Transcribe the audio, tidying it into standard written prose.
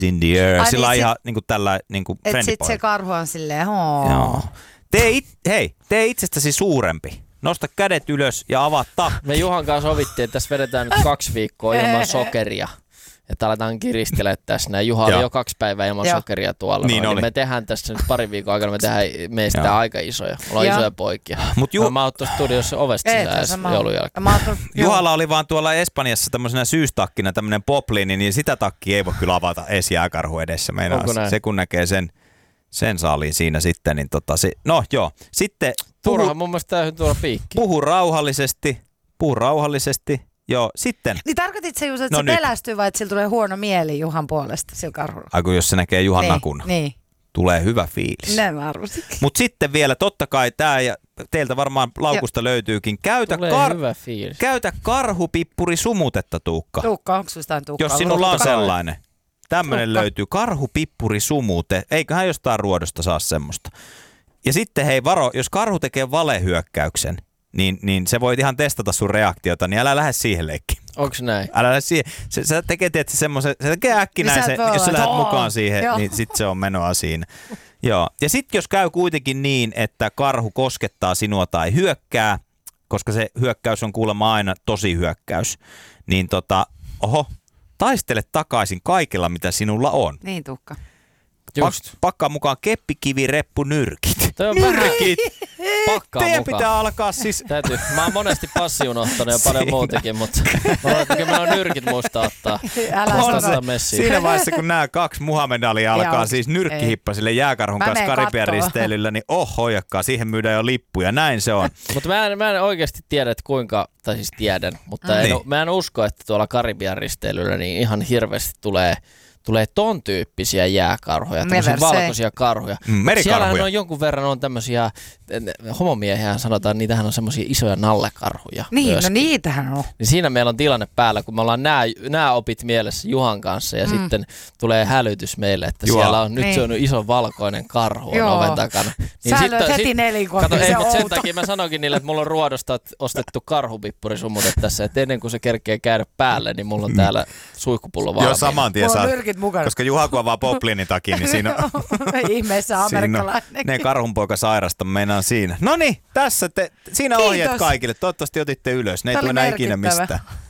in the air. Sillä on ihan niinku tällä niinku Et friendly sit boy. se karhu on silleen, Joo. Tee itsestäsi suurempi. Nosta kädet ylös ja avaa takki. Me Juhan kanssa sovittiin, että tässä vedetään nyt 2 viikkoa ilman sokeria. Että aletaan kiristellä tässä näin. Juha oli jo 2 päivää ilman sokeria tuolla. Niin me tehdään tässä nyt 2 viikon aikana, meistä aika isoja. Ollaan isoja poikia. Mä oon tuossa studiossa ovesta sisään joulun jälkeen. Juhalla oli vaan tuolla Espanjassa tämmöisenä syystakkina tämmönen popliini, niin sitä takkia ei voi kyllä avata jääkarhu edessä. Se kun näkee sen saaliin siinä sitten, niin no joo. Sitten turha mun mielestä täytyy tuoda piikki. Puhu rauhallisesti. Joo, sitten. Niin tarkoitit se just, että se pelästyy vai että sillä tulee huono mieli Juhan puolesta sillä karhulla? Aiku jos se näkee Juhan nakun. Niin. Tulee hyvä fiilis. Näin mä arvasin. Mut sitten vielä totta kai tää ja teiltä varmaan laukusta löytyykin. Käytä karhupippuri sumutetta, Tuukka. Tuukka, onko susta Tuukka? Jos sinulla on sellainen. Tämmönen löytyy karhupippuri sumute. Eiköhän jostain ruodosta saa semmoista. Ja sitten hei varo, jos karhu tekee valehyökkäyksen, niin se voit ihan testata sun reaktiota, niin älä lähde siihen leikkiin. Onks näin? Älä lähde siihen. Se tekee tietysti semmoisen, se tekee äkkinäisen, jos sä lähdet mukaan siihen, niin sit se on menoa siinä. Joo. Ja sitten jos käy kuitenkin niin, että karhu koskettaa sinua tai hyökkää, koska se hyökkäys on kuulemma aina tosi hyökkäys, niin taistele takaisin kaikilla, mitä sinulla on. Niin, Tuukka. Pakkaa mukaan keppi, kivi, reppu, nyrkit. Nyrkit! Pakkaa Teidän mukaan. pitää alkaa siis... Täytyy. Mä oon monesti passi unohtanut ja paljon muutakin, mutta mä luulen, että meillä on nyrkit muista ottaa. Siinä vaiheessa, kun nämä 2 Muhammedalia alkaa siis nyrkkihippasille jääkarhun kanssa Karibian risteilyllä, niin hoijakkaa, siihen myydään jo lippuja. Näin se on. Mutta mä en oikeasti tiedä, että kuinka, tai siis tiedän, mutta mä en usko, että tuolla Karibian risteilyllä niin ihan hirveästi tulee ton tyyppisiä jääkarhuja, tämmöisiä valkoisia karhuja. Siellähän on jonkun verran on tämmöisiä, homomiehiä sanotaan, niitähän on semmoisia isoja nallekarhuja. Niin, myöskin. No niitähän on. Niin siinä meillä on tilanne päällä, kun me ollaan nämä opit mielessä Juhan kanssa ja sitten tulee hälytys meille, että siellä on nyt se on iso valkoinen karhu on oven takana. Niin sä löt heti nelikompin, mutta sen takia mä sanoinkin niille, että mulla on ruodosta ostettu karhupippuri summutet tässä, että ennen kuin se kerkee käydä päälle, niin mulla on täällä suihkupullo valmiina. Joo, saman tien saa. Mukana. Koska Juha kun avaa popliinin takia, niin siinä on... Ihmeessä amerikkalainen. Ne karhunpoika sairasta meinaan siinä. Noniin, tässä siinä ohjeet kaikille. Toivottavasti otitte ylös. Ne ei tule enää ikinä mistään.